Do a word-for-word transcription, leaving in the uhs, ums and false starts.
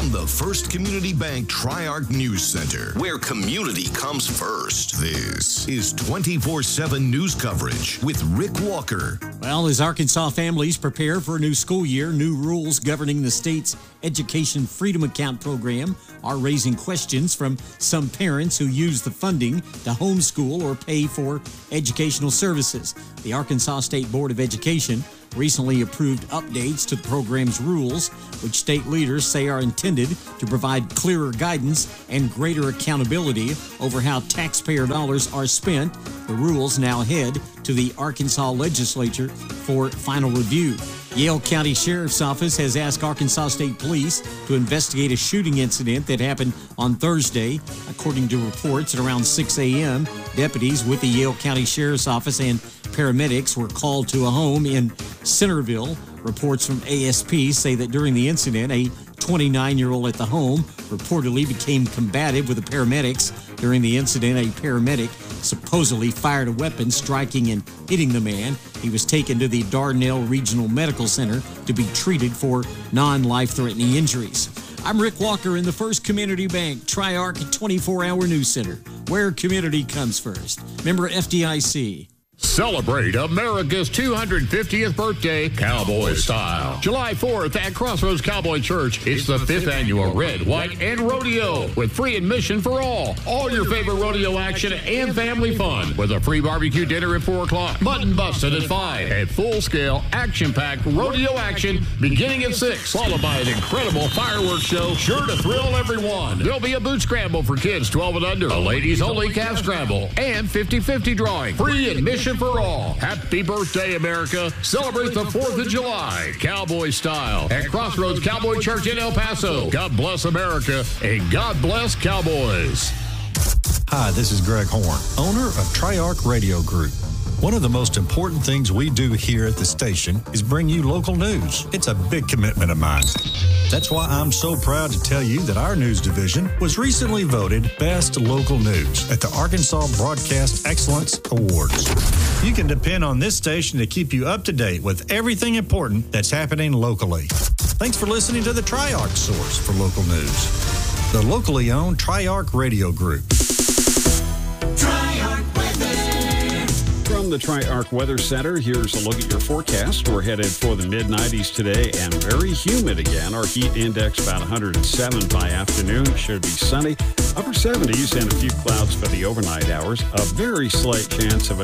from the First Community Bank Tri-Arc News Center, where community comes first. This is twenty-four seven news coverage with Rick Walker. Well, as Arkansas families prepare for a new school year, new rules governing the state's Education Freedom Account program are raising questions from some parents who use the funding to homeschool or pay for educational services. The Arkansas State Board of Education recently approved updates to the program's rules, which state leaders say are intended to provide clearer guidance and greater accountability over how taxpayer dollars are spent. The rules now head to the Arkansas legislature for final review. Yale County Sheriff's Office has asked Arkansas State Police to investigate a shooting incident that happened on Thursday. According to reports, at around six a.m., deputies with the Yale County Sheriff's Office and paramedics were called to a home in Centerville. Reports from A S P say that during the incident, a twenty-nine-year-old at the home reportedly became combative with the paramedics. During the incident, a paramedic supposedly fired a weapon, striking and hitting the man. He was taken to the Darnell Regional Medical Center to be treated for non-life-threatening injuries. I'm Rick Walker in the First Community Bank Tri-Arc twenty-four hour News Center, where community comes first. Member F D I C. Celebrate America's two hundred fiftieth birthday cowboy style. July fourth at Crossroads Cowboy Church. It's the fifth annual Red, White, and Rodeo with free admission for all. All your favorite rodeo action and family fun with a free barbecue dinner at four o'clock. Mutton busted at five. And full-scale, action-packed rodeo action beginning at six. Followed by an incredible fireworks show sure to thrill everyone. There'll be a boot scramble for kids twelve and under. A ladies-only calf scramble. And fifty-fifty drawing. Free admission for all. Happy birthday, America. Celebrate the fourth of July, cowboy style, at Crossroads Cowboy Church in El Paso. God bless America, and God bless Cowboys. Hi, this is Greg Horn, owner of Tri-Arc Radio Group. One of the most important things we do here at the station is bring you local news. It's a big commitment of mine. That's why I'm so proud to tell you that our news division was recently voted Best Local News at the Arkansas Broadcast Excellence Awards. You can depend on this station to keep you up to date with everything important that's happening locally. Thanks for listening to the Tri-Arc source for local news. The locally owned Tri-Arc Radio Group. From the Tri-Arc Weather Center, here's a look at your forecast. We're headed for the mid nineties today and very humid again. Our heat index about one hundred seven by afternoon. Should be sunny. Upper seventies and a few clouds for the overnight hours. A very slight chance of an